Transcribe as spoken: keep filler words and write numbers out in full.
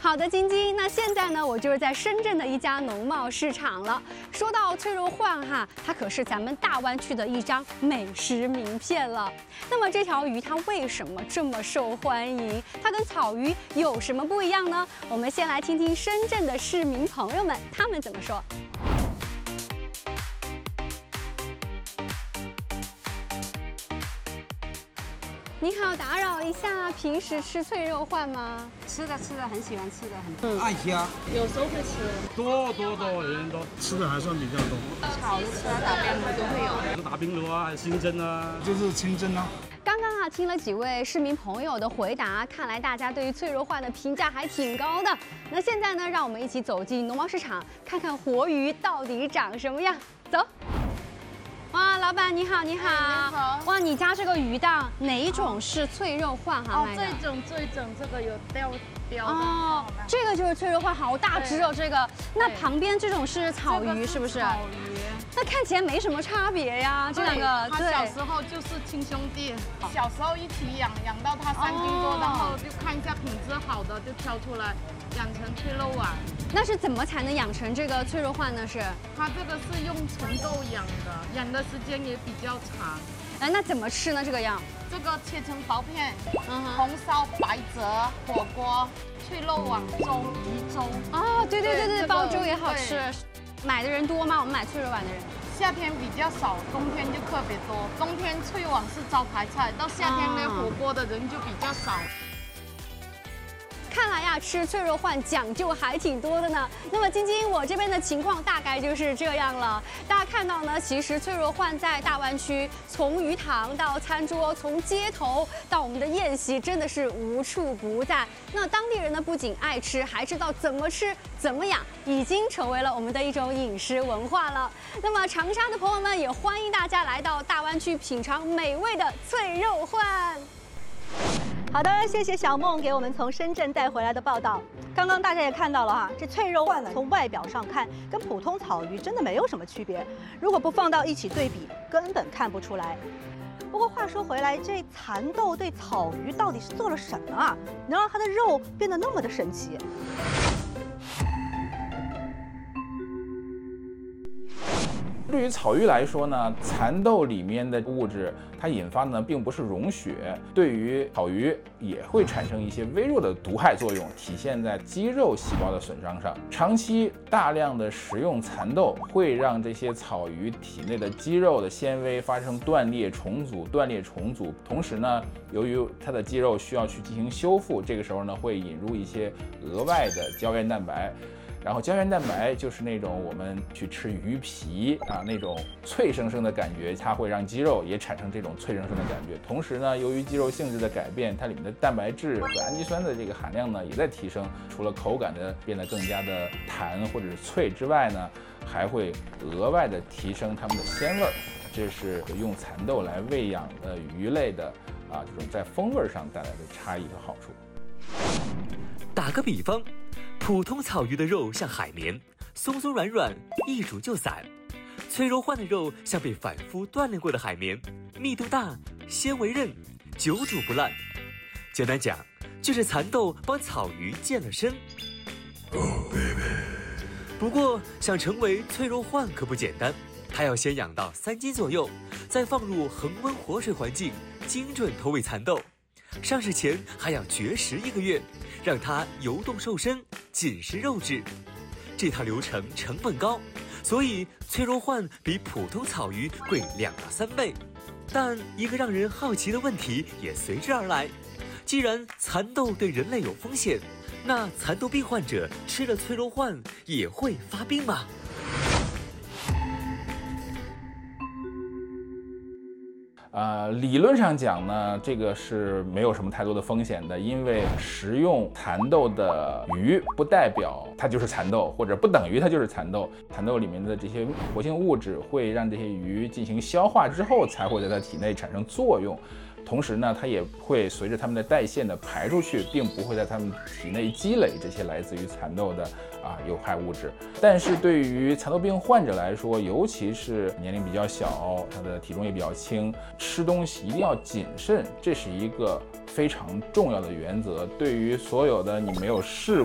好的，晶晶，那现在呢，我就是在深圳的一家农贸市场了。说到脆肉鲩哈，它可是咱们大湾区的一张美食名片了。那么这条鱼它为什么这么受欢迎？它跟草鱼有什么不一样呢？我们先来听听深圳的市民朋友们他们怎么说。 你好，打扰一下，平时吃脆肉鲩吗？ 吃的吃的，很喜欢吃的，很爱虾， 有时候会吃， 多多多，人多，吃的还算比较多。 炒的吃啊，打边炉都会有。 打边炉啊，清蒸啊，就是清蒸啊。 刚刚啊，听了几位市民朋友的回答，看来大家对于脆肉鲩的评价还挺高的。那现在呢，让我们一起走进农贸市场，看看活鱼到底长什么样。走。 哇，老板你好，你好， 哎、你好。 哇，你家这个鱼档哪一种是脆肉鲩哈？ 哦，这种这种这个有雕雕的。哦， 这个就是脆肉鲩，好大只哦，这个。那旁边这种是草鱼，是不是？ 草鱼。 那看起来没什么差别呀，这两个。 他小时候就是亲兄弟，小时候一起养，养到他三斤多，然后就看一下品质好的就挑出来，养成脆肉鲩。 那是怎么才能养成这个脆肉鲩呢？是它这个是用纯豆养的，养的时间也比较长。 哎，那怎么吃呢？这个要这个切成薄片， 嗯、 红烧白灼火锅，脆肉鲩粥、鱼粥。 哦，对对对对，煲粥也好吃。买的人多吗？我们买脆肉鲩的人。 夏天比较少，冬天就特别多。冬天脆鲩是招牌菜，到夏天呢，火锅的人就比较少。 看来呀，吃脆肉鲩讲究还挺多的呢。那么晶晶，我这边的情况大概就是这样了。大家看到呢，其实脆肉鲩在大湾区，从鱼塘到餐桌，从街头到我们的宴席，真的是无处不在。那当地人呢，不仅爱吃，还知道怎么吃、怎么养，已经成为了我们的一种饮食文化了。那么长沙的朋友们，也欢迎大家来到大湾区品尝美味的脆肉鲩。 好的，谢谢小梦给我们从深圳带回来的报道。刚刚大家也看到了哈，这脆肉鲩呢，从外表上看跟普通草鱼真的没有什么区别，如果不放到一起对比，根本看不出来。不过话说回来，这蚕豆对草鱼到底是做了什么啊，能让它的肉变得那么的神奇？ 对于草鱼来说呢，蚕豆里面的物质，它引发的呢并不是溶血，对于草鱼也会产生一些微弱的毒害作用，体现在肌肉细胞的损伤上。长期大量的食用蚕豆，会让这些草鱼体内的肌肉的纤维发生断裂重组、断裂重组。同时呢，由于它的肌肉需要去进行修复，这个时候呢会引入一些额外的胶原蛋白。 然后胶原蛋白就是那种我们去吃鱼皮啊那种脆生生的感觉，它会让肌肉也产生这种脆生生的感觉。同时呢，由于肌肉性质的改变，它里面的蛋白质和氨基酸的这个含量呢也在提升。除了口感的变得更加的弹或者是脆之外呢，还会额外的提升它们的鲜味儿。这是用蚕豆来喂养的鱼类的啊这种在风味上带来的差异和好处。 打个比方。 普通草鱼的肉像海绵，松松软软，一煮就散；脆肉鲩的肉像被反复锻炼过的海绵，密度大，纤维韧，久煮不烂。简单讲，就是蚕豆帮草鱼健了身。不过，想成为脆肉鲩可不简单，它要先养到三斤左右，再放入恒温活水环境，精准投喂蚕豆。上市前还要绝食一个月。 让它游动瘦身，紧实肉质，这套流程成本高，所以脆肉鲩比普通草鱼贵两到三倍。但一个让人好奇的问题也随之而来：既然蚕豆对人类有风险，那蚕豆病患者吃了脆肉鲩也会发病吗？ 呃，理论上讲呢，这个是没有什么太多的风险的，因为食用蚕豆的鱼不代表它就是蚕豆，或者不等于它就是蚕豆。蚕豆里面的这些活性物质会让这些鱼进行消化之后，才会在它体内产生作用。同时呢，它也会随着它们的代谢呢排出去，并不会在它们体内积累这些来自于蚕豆的啊有害物质。但是对于蚕豆病患者来说，尤其是年龄比较小，他的体重也比较轻，吃东西一定要谨慎，这是一个非常重要的原则。对于所有的你没有试